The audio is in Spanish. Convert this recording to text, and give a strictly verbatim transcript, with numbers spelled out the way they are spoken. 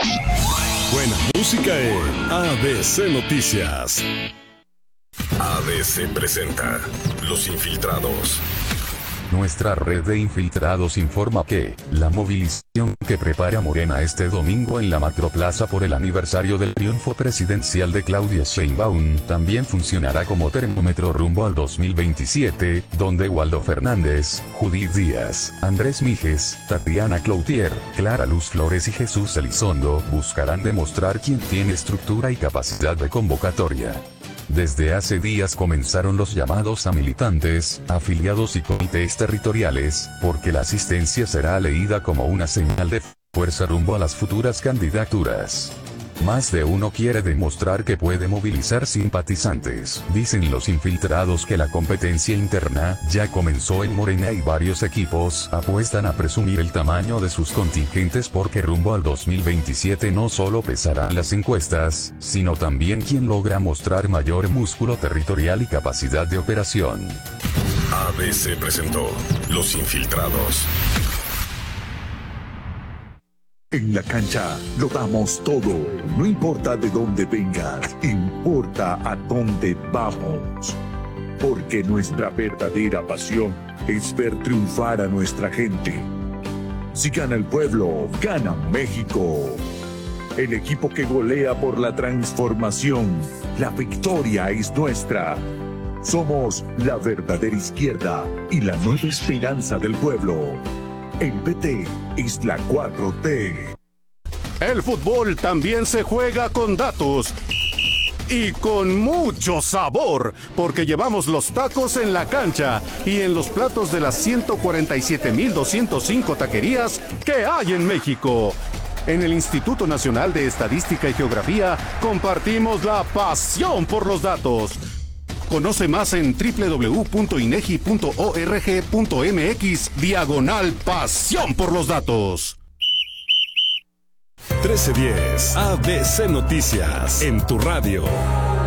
Buena música en A B C Noticias. A B C presenta Los Infiltrados. Nuestra red de infiltrados informa que la movilización que prepara Morena este domingo en la Macroplaza por el aniversario del triunfo presidencial de Claudia Sheinbaum también funcionará como termómetro rumbo al dos mil veintisiete, donde Waldo Fernández, Judith Díaz, Andrés Mijes, Tatiana Cloutier, Clara Luz Flores y Jesús Elizondo buscarán demostrar quién tiene estructura y capacidad de convocatoria. Desde hace días comenzaron los llamados a militantes, afiliados y comités territoriales, porque la asistencia será leída como una señal de fuerza rumbo a las futuras candidaturas. Más de uno quiere demostrar que puede movilizar simpatizantes. Dicen los infiltrados que la competencia interna ya comenzó en Morena y varios equipos apuestan a presumir el tamaño de sus contingentes porque rumbo al dos mil veintisiete no solo pesarán las encuestas, sino también quien logra mostrar mayor músculo territorial y capacidad de operación. A B C presentó Los Infiltrados. En la cancha lo damos todo, no importa de dónde vengas, importa a dónde vamos. Porque nuestra verdadera pasión es ver triunfar a nuestra gente. Si gana el pueblo, gana México. El equipo que golea por la transformación, la victoria es nuestra. Somos la verdadera izquierda y la nueva esperanza del pueblo. El P T es la cuatro T. El fútbol también se juega con datos y con mucho sabor, porque llevamos los tacos en la cancha y en los platos de las ciento cuarenta y siete mil doscientas cinco taquerías que hay en México. En el Instituto Nacional de Estadística y Geografía compartimos la pasión por los datos. Conoce más en doble u doble u doble u punto inegi punto org punto mx diagonal pasión por los datos. trece diez A B C Noticias en tu radio.